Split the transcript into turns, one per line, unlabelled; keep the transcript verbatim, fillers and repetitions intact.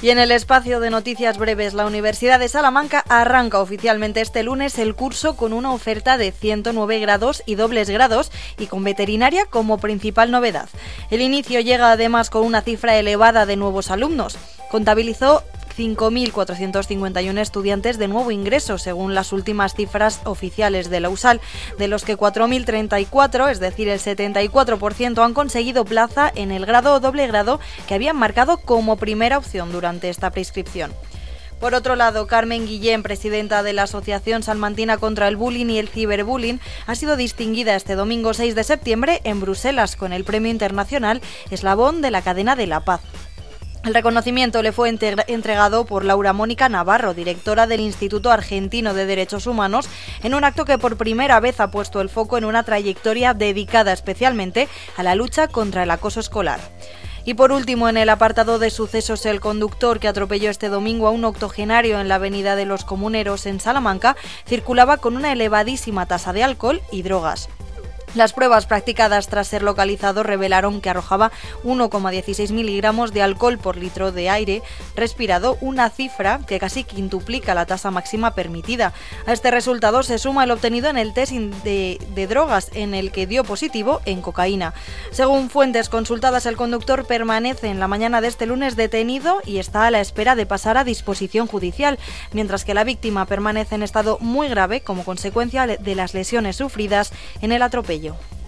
Y en el espacio de noticias breves, la Universidad de Salamanca arranca oficialmente este lunes el curso con una oferta de ciento nueve grados y dobles grados y con veterinaria como principal novedad. El inicio llega además con una cifra elevada de nuevos alumnos. Contabilizó cinco mil cuatrocientos cincuenta y uno estudiantes de nuevo ingreso, según las últimas cifras oficiales de la U S A L, de los que cuatro mil treinta y cuatro, es decir, el setenta y cuatro por ciento, han conseguido plaza en el grado o doble grado que habían marcado como primera opción durante esta prescripción. Por otro lado, Carmen Guillén, presidenta de la Asociación Salmantina contra el Bullying y el Ciberbullying, ha sido distinguida este domingo seis de septiembre en Bruselas con el Premio Internacional Eslabón de la Cadena de la Paz. El reconocimiento le fue entregado por Laura Mónica Navarro, directora del Instituto Argentino de Derechos Humanos, en un acto que por primera vez ha puesto el foco en una trayectoria dedicada especialmente a la lucha contra el acoso escolar. Y por último, en el apartado de sucesos, el conductor que atropelló este domingo a un octogenario en la Avenida de los Comuneros en Salamanca circulaba con una elevadísima tasa de alcohol y drogas. Las pruebas practicadas tras ser localizado revelaron que arrojaba uno coma dieciséis miligramos de alcohol por litro de aire respirado, una cifra que casi quintuplica la tasa máxima permitida. A este resultado se suma el obtenido en el test de, de drogas, en el que dio positivo en cocaína. Según fuentes consultadas, el conductor permanece en la mañana de este lunes detenido y está a la espera de pasar a disposición judicial, mientras que la víctima permanece en estado muy grave como consecuencia de las lesiones sufridas en el atropello.